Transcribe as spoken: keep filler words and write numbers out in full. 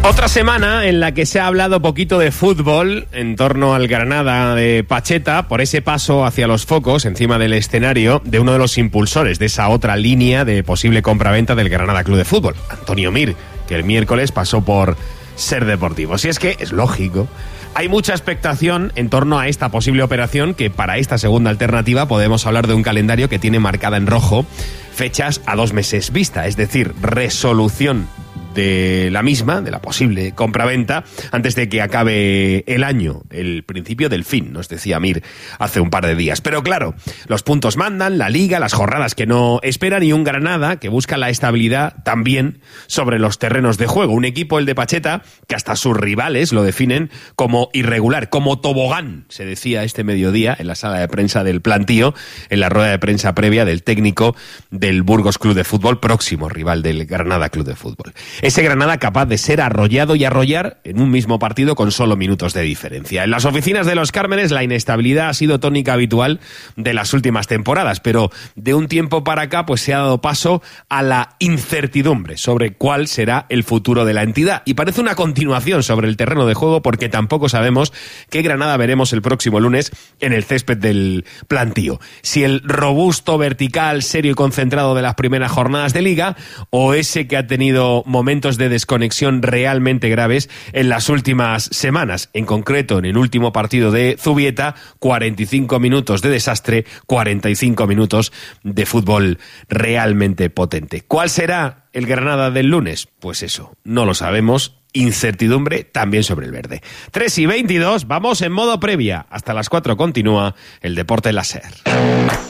Otra semana en la que se ha hablado poquito de fútbol en torno al Granada de Pacheta por ese paso hacia los focos encima del escenario de uno de los impulsores de esa otra línea de posible compraventa del Granada Club de Fútbol, Antonio Mir, que el miércoles pasó por Ser Deportivo. Si es que es lógico, hay mucha expectación en torno a esta posible operación, que para esta segunda alternativa podemos hablar de un calendario que tiene marcada en rojo fechas a dos meses vista, es decir, resolución de la misma, de la posible compraventa, antes de que acabe el año, el principio del fin, nos decía Mir hace un par de días. Pero claro, los puntos mandan, la Liga, las jornadas que no esperan y un Granada que busca la estabilidad también sobre los terrenos de juego. Un equipo, el de Pacheta, que hasta sus rivales lo definen como irregular, como tobogán, se decía este mediodía en la sala de prensa del Plantío, en la rueda de prensa previa del técnico del Burgos Club de Fútbol, próximo rival del Granada Club de Fútbol. Ese Granada capaz de ser arrollado y arrollar en un mismo partido con solo minutos de diferencia. En las oficinas de los Cármenes la inestabilidad ha sido tónica habitual de las últimas temporadas, pero de un tiempo para acá pues se ha dado paso a la incertidumbre sobre cuál será el futuro de la entidad. Y parece una continuación sobre el terreno de juego, porque tampoco sabemos qué Granada veremos el próximo lunes en el césped del Plantío. Si el robusto, vertical, serio y concentrado de las primeras jornadas de Liga, o ese que ha tenido momentos de desconexión realmente graves en las últimas semanas. En concreto, en el último partido de Zubieta, cuarenta y cinco minutos de desastre, cuarenta y cinco minutos de fútbol realmente potente. ¿Cuál será el Granada del lunes? Pues eso, no lo sabemos. Incertidumbre también sobre el verde. tres y veintidós, vamos en modo previa. Hasta las cuatro continúa el deporte en la SER.